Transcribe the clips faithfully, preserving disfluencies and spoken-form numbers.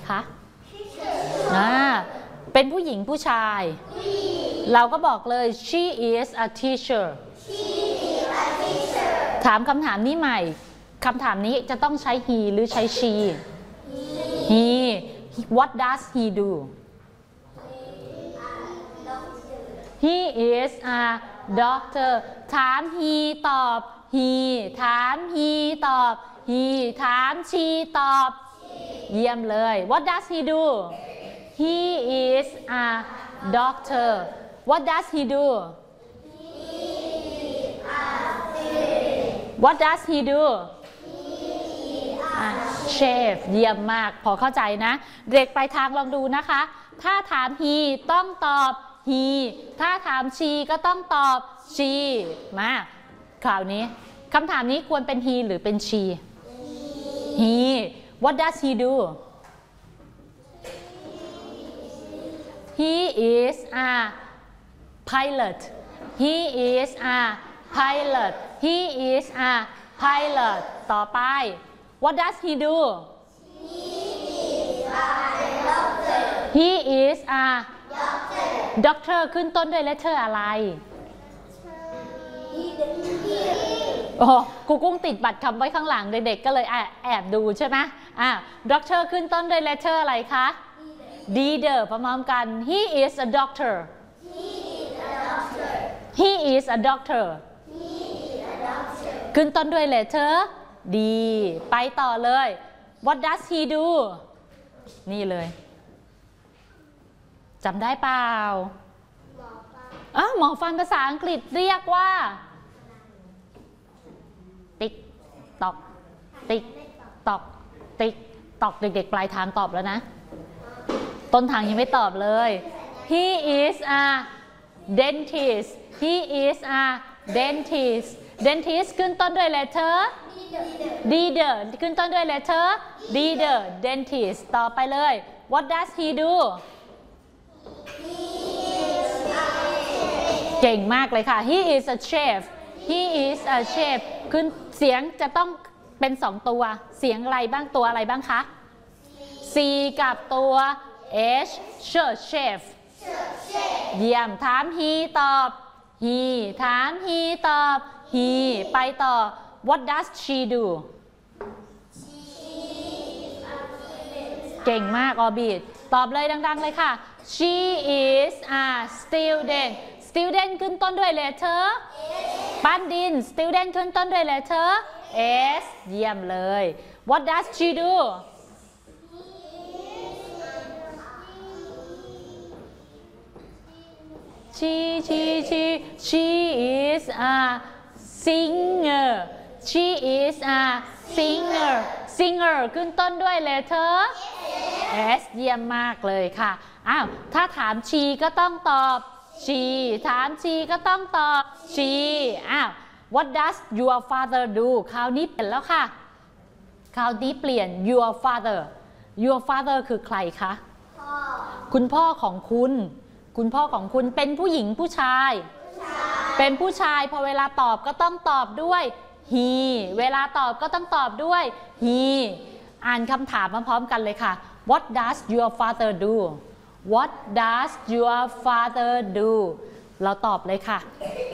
คะอ่าเป็นผู้หญิงผู้ชาย เราก็บอกเลย she is a teacher ถามคำถามนี้ใหม่คำถามนี้จะต้องใช้ he หรือใช้ she he what does he do he is a doctor ถาม he ตอบ he ถาม he ตอบ he ถาม she ตอบเยี่ยมเลย what does he do he is a doctor what does he do what does he do chef เยี่ยมมากพอเข้าใจนะเด็กปลายทางลองดูนะคะถ้าถาม he ต้องตอบ he ถ้าถาม she ก็ต้องตอบ she มาคราวนี้คำถามนี้ควรเป็น he หรือเป็น she he what does he do he is a pilot he is a pilot he is a pilot ต่อไป what does he do he is a doctor ขึ้นต้นด้วย letter อะไรโอ้ครูกุ้งติดบัตรคำไว้ข้างหลังเด็กๆก็เลยแอบดูใช่ไหมอ่ะ doctor ขึ้นต้นด้วย letter อะไรคะ leader พร้อมๆกัน he is a doctor he is a doctor ขึ้นต้นด้วย letter D ไปต่อเลย what does he do นี่เลยจำได้เปล่าอ๋อหมอฟันภาษาอังกฤษเรียกว่าติ๊กตอกติ๊กตอกติ๊กตอกเด็กๆปลายทางตอบแล้วนะต้นทางยังไม่ตอบเลย he is a dentist he is a dentist dentist ขึ้นต้นด้วย letter leader ขึ้นต้นด้วย letter leader dentist ต่อไปเลย what does he do เก่งมากเลยค่ะ he is a chef he is a chef ขึ้นเสียงจะต้องเป็นสองตัวเสียงอะไรบ้างตัวอะไรบ้างคะ C กับตัว H chef เยี่ยมถาม he ตอบ he ถาม he ตอบ he ไปต่อ what does she do เก่งมากออบิทตอบเลยดังๆเลยค่ะ she is a student student ขึ้นต้นด้วย letter ปั้นดิน student ขึ้นต้นด้วย letter S เยี่ยมเลย what does she do she she she she is a singer she is a singer singer ขึ้นต้นด้วย letter S เยี่ยมมากเลยค่ะอ้าวถ้าถาม she ก็ต้องตอบ she ถาม she ก็ต้องตอบ she อ้าว what does your father do คราวนี้เปลี่ยนแล้วค่ะคราวนี้เปลี่ยน your father your father คือใครคะคุณพ่อของคุณคุณพ่อของคุณเป็นผู้หญิงผู้ชายเป็นผู้ชายพอเวลาตอบก็ต้องตอบด้วย he เวลาตอบก็ต้องตอบด้วย he อ่านคำถามพร้อมๆกันเลยค่ะ what does your father do what does your father do เราตอบเลยค่ะ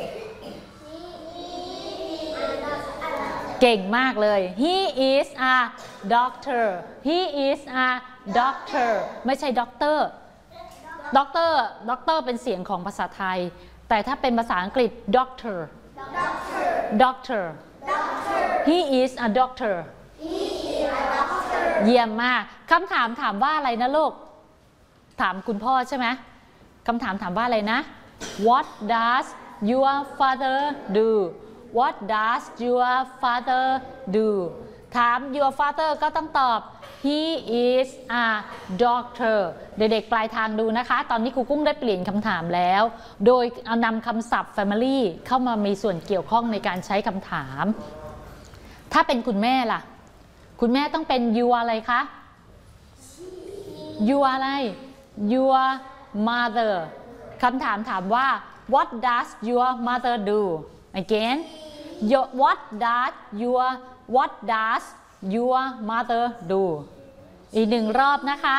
เก่งมากเลย he is a doctor he is a doctor ไม่ใช่ด็อกเตอร์ด็อกเตอร์ด็อกเตอร์เป็นเสียงของภาษาไทยแต่ถ้าเป็นภาษาอังกฤษ doctor doctor he is a doctor เยี่ยมมากคำถามถามว่าอะไรนะลูกถามคุณพ่อใช่ไหมคำถามถามว่าอะไรนะ what does your father do what does your father do ถาม your father ก็ต้องตอบ he is a doctor เด็กๆปลายทางดูนะคะตอนนี้ครูกุ้งได้เปลี่ยนคำถามแล้วโดยเอานำคำศัพท์ family เข้ามามีส่วนเกี่ยวข้องในการใช้คำถามถ้าเป็นคุณแม่ล่ะคุณแม่ต้องเป็น your อะไรคะ your อะไร your mother คำถามถามว่า what does your mother do again your, what does your what does your mother do อีกหนึ่งรอบนะคะ